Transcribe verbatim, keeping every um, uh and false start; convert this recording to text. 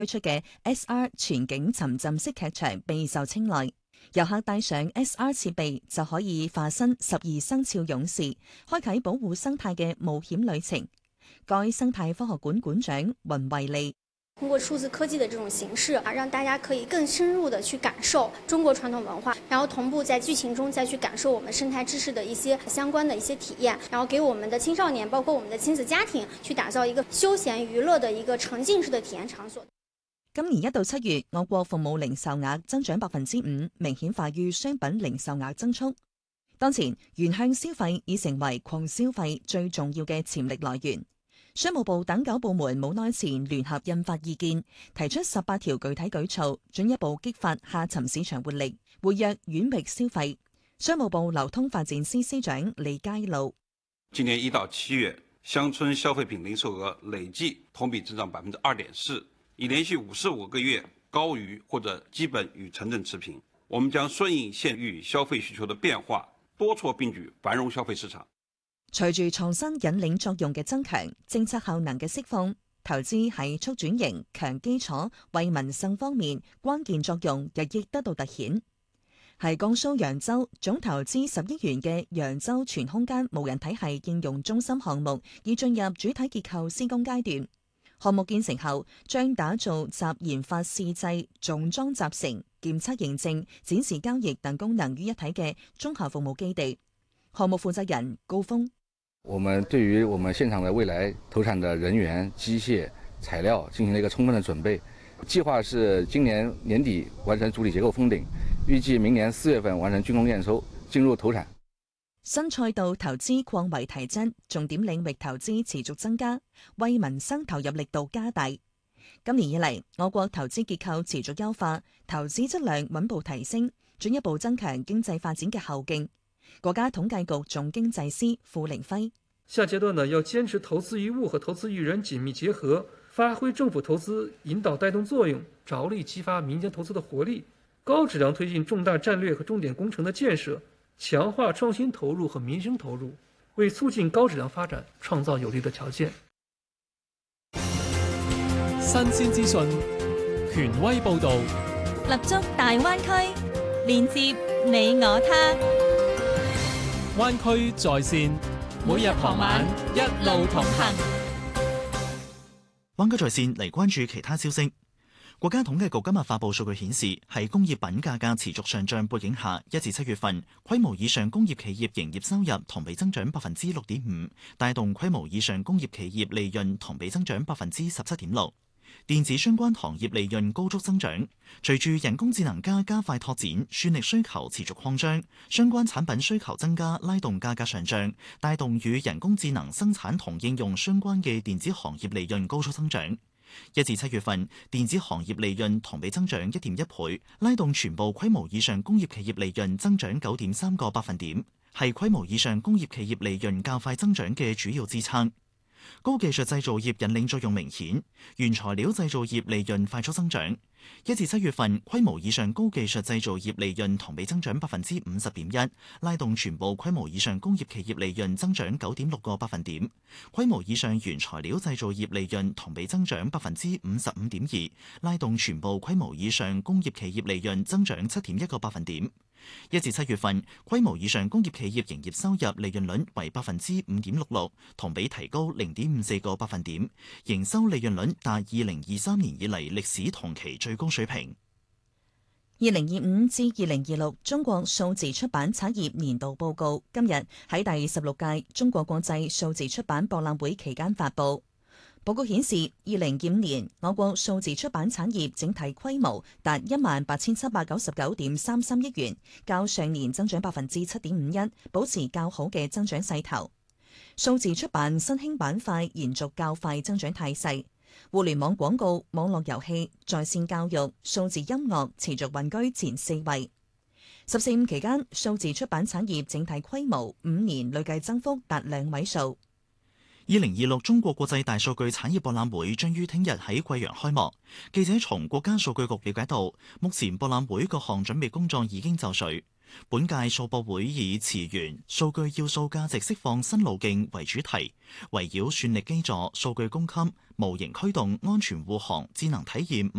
推出嘅 S R 全景沉浸式劇場備受青睞，遊客帶上 S R 設備就可以化身十二生肖勇士，開啟保護生態嘅冒險旅程。該生態科學館館長雲惠利。 通過數字科技的這種形式啊，讓大家可以更深入的去感受中國傳統文化，然後同步在劇情中再去感受我們生態知識的一些相關的一些體驗，然後給我們的青少年，包括我們的親子家庭，去打造一個休閒娛樂的一個沉浸式的體驗場所。 今年一到七月，我國服務零售額增長百分之五，明顯快於商品零售額增速。當前，原向消費已成為抗消費最重要嘅潛力來源。商務部等九部門冇耐前聯合印發意見，提出十八條具體舉措，進一步激發下沉市場活力，活躍遠域消費。商務部流通發展司司長李佳璐： 今年一到七月，鄉村消費品零售額累計同比增長百分之二點四，已連續五十五個月高於或者基本與城鎮持平。我們將順應縣域消費需求的變化，多措並舉，繁榮消費市場。 隨住創新引領作用嘅增強，政策效能嘅釋放，投資喺促轉型、強基礎、為民生方面關鍵作用日益得到凸顯。係江蘇揚州總投資十億元嘅揚州全空間無人體系應用中心項目已進入主體結構施工階段。項目建成後，將打造集研發試製、重裝集成、檢測認證、展示交易等功能於一體嘅綜合服務基地。項目負責人高峰： 我們對於我們現場的未來投產的人員、機械、材料進行了一個充分的準備，計劃是今年年底完成主體結構封頂，預計明年四月份完成竣工驗收，進入投產。 新賽道投資擴為提質，重點領域投資持續增加，為民生投入力度加大。今年以嚟，我國投資結構持續優化，投資質量穩步提升，進一步增強經濟發展嘅後勁。國家統計局總經濟師傅凌輝： 下階段呢，要堅持投資於物和投資於人緊密結合，發揮政府投資引導帶動作用，着力激發民間投資的活力，高質量推進重大戰略和重點工程的建設，強化創新投入和民生投入，為促進高質量發展創造有利的條件。 新鮮資訊，權威報導， 立足大灣區，連接你我他。 灣區在線，每日傍晚一路同行。 灣區在線嚟關注其他消息。國家統計局今日發布數據顯示，喺工業品價格持續上漲背景下，一至七月份規模以上工業企業營業收入同比增長百分之六點五，帶動規模以上工業企業利潤同比增長百分之十七點六。電子相關行業利潤高速增長，隨住人工智能加加快拓展，算力需求持續擴張，相關產品需求增加，拉動價格上漲，帶動與人工智能生產同應用相關嘅電子行業利潤高速增長。一至七月份，電子行業利潤同比增長一點一倍，拉動全部規模以上工業企業利潤增長九點三個百分點，係規模以上工業企業利潤較快增長嘅主要支撐。高技術製造業引領作用明顯，原材料製造業利潤快速增長。一至七月份，規模以上高技術製造業利潤同比增長百分之五十點一，拉動全部規模以上工業企業利潤增長九點六個百分點。規模以上原材料製造業利潤同比增長百分之五十五點二，拉動全部規模以上工業企業利潤增長七點一個百分點。一至七月份，規模以上工業企業營業收入利潤率為百分之五點六六，同比提高零點五四個百分點，營收利潤率達二零二三年以嚟歷史同期最高水平。 二零二五至二零二六中國數字出版產業年度報告今日喺第十六屆中國國際數字出版博覽會期間發布。報告顯示，二零二五年我國數字出版產業整體規模達一萬八千七百九十九點三三億元，較上年增長百分之七點五一，保持較好嘅增長勢頭。數字出版新興板塊延續較快增長態勢，互聯網廣告、網絡遊戲、在線教育、數字音樂持續穩居前四位。十四五期間，數字出版產業整體規模五年累計增幅達兩位數。 二零二六中國國際大數據產業博覽會將於聽日喺貴陽開幕。記者從國家數據局了解到，目前博覽會各項準備工作已經就緒。 本屆數博會以詞源數據要素價值釋放新路徑為主題，圍繞算力基座、數據供給、模型驅動、安全護航、智能體驗